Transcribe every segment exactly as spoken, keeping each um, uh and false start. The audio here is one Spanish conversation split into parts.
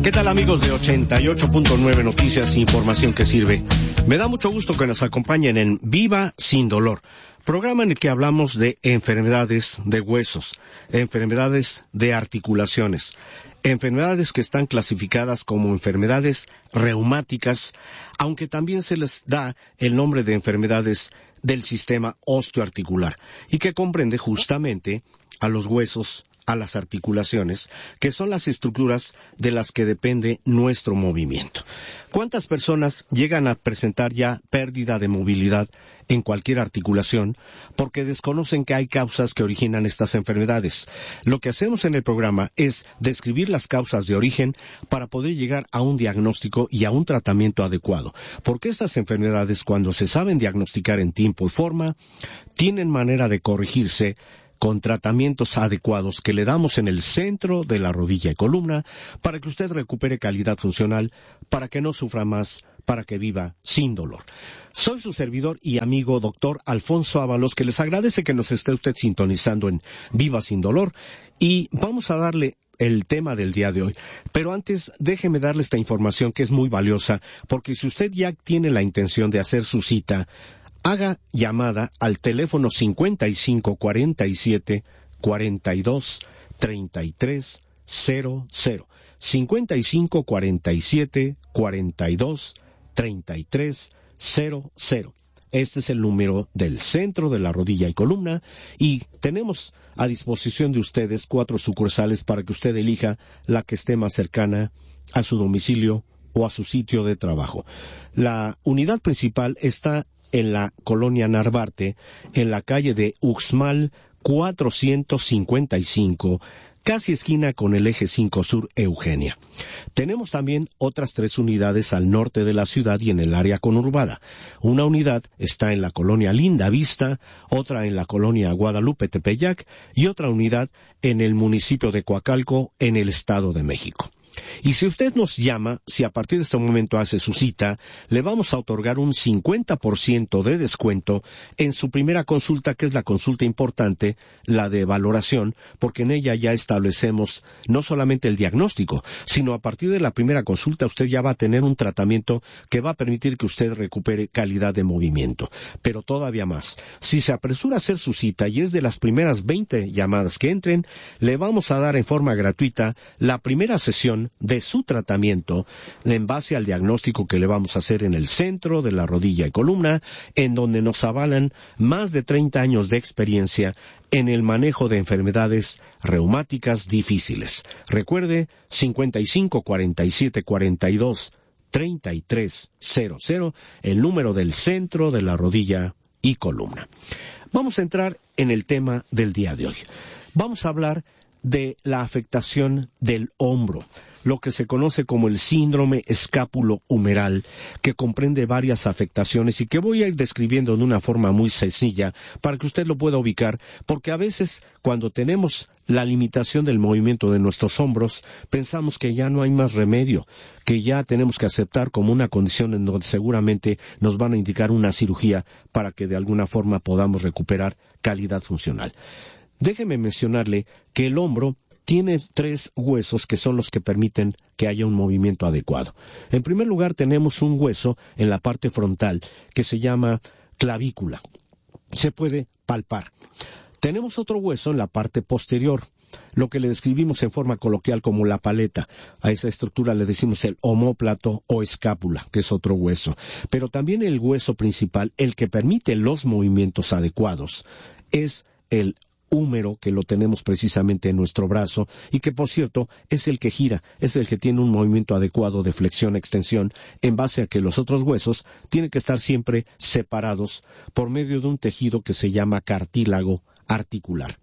¿Qué tal, amigos de ochenta y ocho punto nueve Noticias, información que sirve? Me da mucho gusto que nos acompañen en Viva Sin Dolor, programa en el que hablamos de enfermedades de huesos, enfermedades de articulaciones, enfermedades que están clasificadas como enfermedades reumáticas, aunque también se les da el nombre de enfermedades del sistema osteoarticular, y que comprende justamente a los huesos, a las articulaciones, que son las estructuras de las que depende nuestro movimiento. ¿Cuántas personas llegan a presentar ya pérdida de movilidad en cualquier articulación porque desconocen que hay causas que originan estas enfermedades? Lo que hacemos en el programa es describir las causas de origen para poder llegar a un diagnóstico y a un tratamiento adecuado, porque estas enfermedades, cuando se saben diagnosticar en tiempo y forma, tienen manera de corregirse con tratamientos adecuados que le damos en el centro de la rodilla y columna para que usted recupere calidad funcional, para que no sufra más, para que viva sin dolor. Soy su servidor y amigo doctor Alfonso Ábalos, que les agradece que nos esté usted sintonizando en Viva Sin Dolor, y vamos a darle el tema del día de hoy. Pero antes, déjeme darle esta información que es muy valiosa, porque si usted ya tiene la intención de hacer su cita, haga llamada al teléfono cincuenta y cinco cuarenta y siete cuarenta y dos treinta y tres cero cero. cincuenta y cinco cuarenta y siete cuarenta y dos treinta y tres cero cero. Este es el número del centro de la rodilla y columna, y tenemos a disposición de ustedes cuatro sucursales para que usted elija la que esté más cercana a su domicilio o a su sitio de trabajo. La unidad principal está en la colonia Narvarte, en la calle de Uxmal cuatrocientos cincuenta y cinco, casi esquina con el eje cinco Sur Eugenia. Tenemos también otras tres unidades al norte de la ciudad y en el área conurbada. Una unidad está en la colonia Linda Vista, otra en la colonia Guadalupe Tepeyac y otra unidad en el municipio de Coacalco, en el Estado de México. Y si usted nos llama, si a partir de este momento hace su cita, le vamos a otorgar un cincuenta por ciento de descuento en su primera consulta, que es la consulta importante, la de valoración, porque en ella ya establecemos no solamente el diagnóstico, sino a partir de la primera consulta usted ya va a tener un tratamiento que va a permitir que usted recupere calidad de movimiento. Pero todavía más, si se apresura a hacer su cita y es de las primeras veinte llamadas que entren, le vamos a dar en forma gratuita la primera sesión de su tratamiento en base al diagnóstico que le vamos a hacer en el centro de la rodilla y columna, en donde nos avalan más de treinta años de experiencia en el manejo de enfermedades reumáticas difíciles. Recuerde, cincuenta y cinco cuarenta y siete cuarenta y dos treinta y tres cero cero, el número del centro de la rodilla y columna. Vamos a entrar en el tema del día de hoy. Vamos a hablar de la afectación del hombro, lo que se conoce como el síndrome escápulo-humeral, que comprende varias afectaciones y que voy a ir describiendo de una forma muy sencilla para que usted lo pueda ubicar, porque a veces cuando tenemos la limitación del movimiento de nuestros hombros, pensamos que ya no hay más remedio, que ya tenemos que aceptar como una condición en donde seguramente nos van a indicar una cirugía para que de alguna forma podamos recuperar calidad funcional. Déjeme mencionarle que el hombro tiene tres huesos que son los que permiten que haya un movimiento adecuado. En primer lugar, tenemos un hueso en la parte frontal que se llama clavícula. Se puede palpar. Tenemos otro hueso en la parte posterior, lo que le describimos en forma coloquial como la paleta. A esa estructura le decimos el omóplato o escápula, que es otro hueso. Pero también el hueso principal, el que permite los movimientos adecuados, es el húmero, que lo tenemos precisamente en nuestro brazo y que, por cierto, es el que gira, es el que tiene un movimiento adecuado de flexión-extensión, en base a que los otros huesos tienen que estar siempre separados por medio de un tejido que se llama cartílago articular.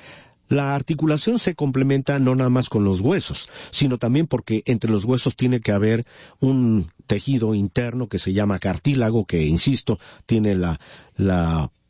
La articulación se complementa no nada más con los huesos, sino también porque entre los huesos tiene que haber un tejido interno que se llama cartílago, que, insisto, tiene la, la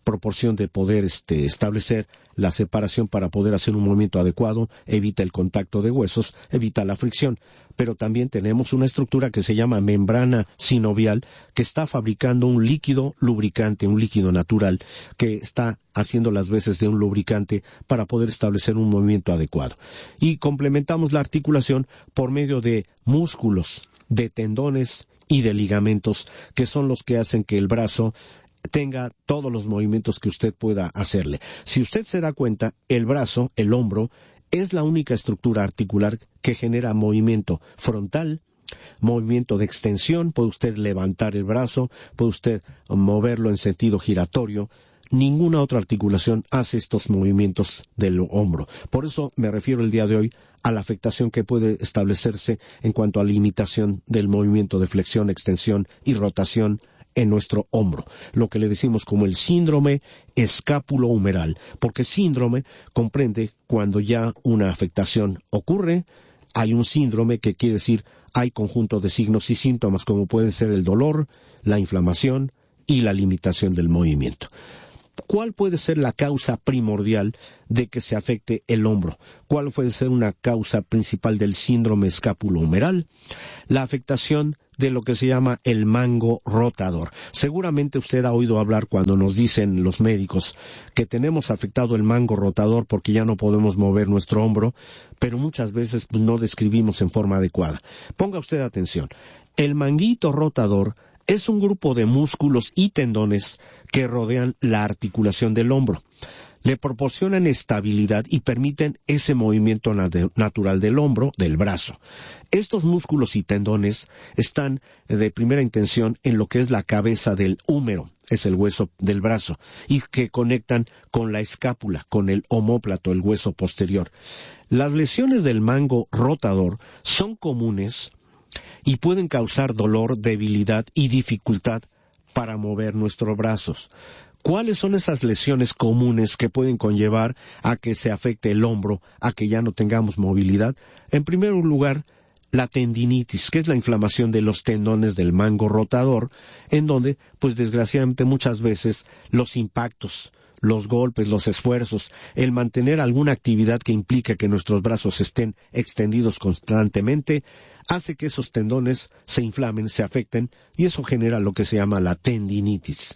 proporción de poder este, establecer la separación para poder hacer un movimiento adecuado, evita el contacto de huesos, evita la fricción. Pero también tenemos una estructura que se llama membrana sinovial, que está fabricando un líquido lubricante, un líquido natural, que está haciendo las veces de un lubricante para poder establecer un movimiento adecuado. Y complementamos la articulación por medio de músculos, de tendones y de ligamentos, que son los que hacen que el brazo tenga todos los movimientos que usted pueda hacerle. Si usted se da cuenta, el brazo, el hombro, es la única estructura articular que genera movimiento frontal, movimiento de extensión. Puede usted levantar el brazo, puede usted moverlo en sentido giratorio. Ninguna otra articulación hace estos movimientos del hombro. Por eso me refiero el día de hoy a la afectación que puede establecerse en cuanto a limitación del movimiento de flexión, extensión y rotación en nuestro hombro, lo que le decimos como el síndrome escápulo-humeral, porque síndrome comprende cuando ya una afectación ocurre. Hay un síndrome que quiere decir hay conjunto de signos y síntomas como pueden ser el dolor, la inflamación y la limitación del movimiento. ¿Cuál puede ser la causa primordial de que se afecte el hombro? ¿Cuál puede ser una causa principal del síndrome escápulo-humeral? La afectación de lo que se llama el mango rotador. Seguramente usted ha oído hablar cuando nos dicen los médicos que tenemos afectado el mango rotador porque ya no podemos mover nuestro hombro, pero muchas veces pues, no describimos en forma adecuada. Ponga usted atención. El manguito rotador es un grupo de músculos y tendones que rodean la articulación del hombro. Le proporcionan estabilidad y permiten ese movimiento nat- natural del hombro, del brazo. Estos músculos y tendones están de primera intención en lo que es la cabeza del húmero, es el hueso del brazo, y que conectan con la escápula, con el omóplato, el hueso posterior. Las lesiones del mango rotador son comunes y pueden causar dolor, debilidad y dificultad para mover nuestros brazos. ¿Cuáles son esas lesiones comunes que pueden conllevar a que se afecte el hombro, a que ya no tengamos movilidad? En primer lugar, la tendinitis, que es la inflamación de los tendones del mango rotador, en donde, pues desgraciadamente muchas veces los impactos, los golpes, los esfuerzos, el mantener alguna actividad que implica que nuestros brazos estén extendidos constantemente, hace que esos tendones se inflamen, se afecten, y eso genera lo que se llama la tendinitis.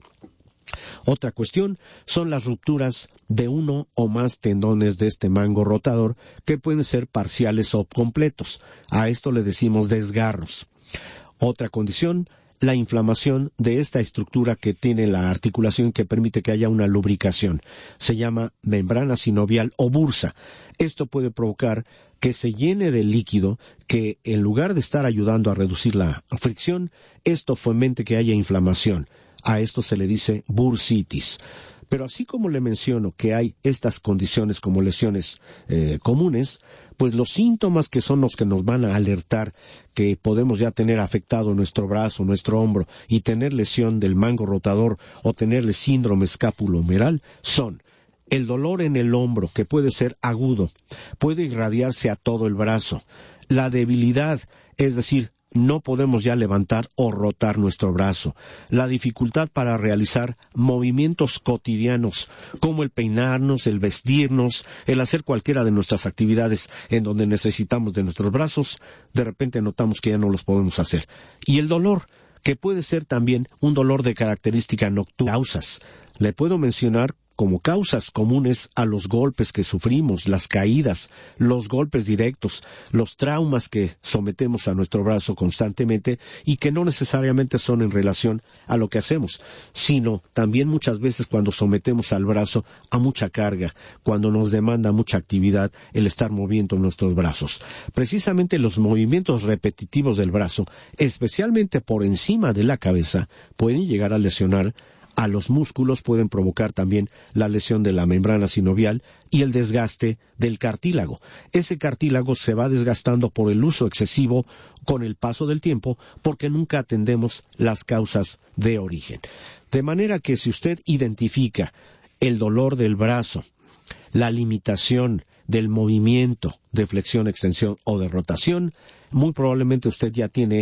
Otra cuestión son las rupturas de uno o más tendones de este mango rotador que pueden ser parciales o completos. A esto le decimos desgarros. Otra condición, la inflamación de esta estructura que tiene la articulación que permite que haya una lubricación. Se llama membrana sinovial o bursa. Esto puede provocar que se llene de líquido que en lugar de estar ayudando a reducir la fricción, esto fomente que haya inflamación. A esto se le dice bursitis. Pero así como le menciono que hay estas condiciones como lesiones eh, comunes, pues los síntomas que son los que nos van a alertar que podemos ya tener afectado nuestro brazo, nuestro hombro y tener lesión del mango rotador o tenerle síndrome escápulo-humeral son el dolor en el hombro, que puede ser agudo, puede irradiarse a todo el brazo, la debilidad, es decir, no podemos ya levantar o rotar nuestro brazo. La dificultad para realizar movimientos cotidianos, como el peinarnos, el vestirnos, el hacer cualquiera de nuestras actividades en donde necesitamos de nuestros brazos, de repente notamos que ya no los podemos hacer. Y el dolor, que puede ser también un dolor de característica nocturna. Causas. Le puedo mencionar como causas comunes a los golpes que sufrimos, las caídas, los golpes directos, los traumas que sometemos a nuestro brazo constantemente y que no necesariamente son en relación a lo que hacemos, sino también muchas veces cuando sometemos al brazo a mucha carga, cuando nos demanda mucha actividad el estar moviendo nuestros brazos. Precisamente los movimientos repetitivos del brazo, especialmente por encima de la cabeza, pueden llegar a lesionar a los músculos, pueden provocar también la lesión de la membrana sinovial y el desgaste del cartílago. Ese cartílago se va desgastando por el uso excesivo con el paso del tiempo porque nunca atendemos las causas de origen. De manera que si usted identifica el dolor del brazo, la limitación del movimiento de flexión, extensión o de rotación, muy probablemente usted ya tiene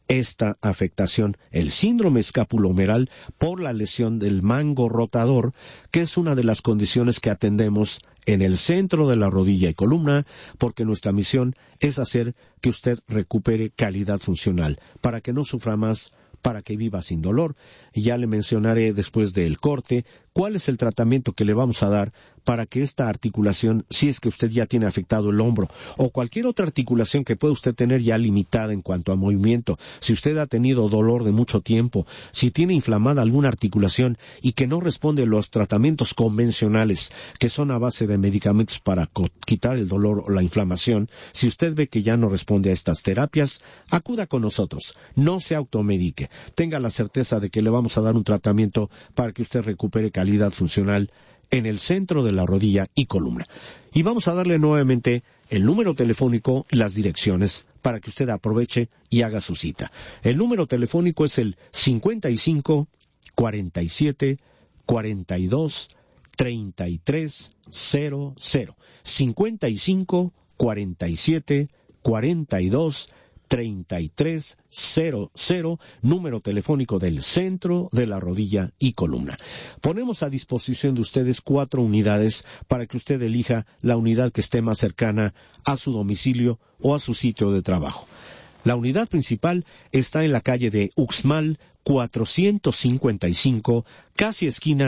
esta afectación, el síndrome escapulohumeral, por la lesión del mango rotador, que es una de las condiciones que atendemos en el centro de la rodilla y columna, porque nuestra misión es hacer que usted recupere calidad funcional, para que no sufra más, para que viva sin dolor. Y ya le mencionaré después del corte cuál es el tratamiento que le vamos a dar para que esta articulación, si es que usted ya tiene afectado el hombro o cualquier otra articulación que pueda usted tener ya limitada en cuanto a movimiento, si usted ha tenido dolor de mucho tiempo, si tiene inflamada alguna articulación y que no responde a los tratamientos convencionales, que son a base de medicamentos para quitar el dolor o la inflamación, si usted ve que ya no responde a estas terapias, acuda con nosotros, no se automedique, tenga la certeza de que le vamos a dar un tratamiento para que usted recupere calidad funcional en el centro de la rodilla y columna. Y vamos a darle nuevamente el número telefónico y las direcciones para que usted aproveche y haga su cita. El número telefónico es el cincuenta y cinco, cuarenta y siete, cuarenta y dos, treinta y tres cero cero. cincuenta y cinco, cuarenta y siete, cuarenta y dos, treinta y tres cero cero, número telefónico del centro de la rodilla y columna. Ponemos a disposición de ustedes cuatro unidades para que usted elija la unidad que esté más cercana a su domicilio o a su sitio de trabajo. La unidad principal está en la calle de Uxmal cuatrocientos cincuenta y cinco, casi esquina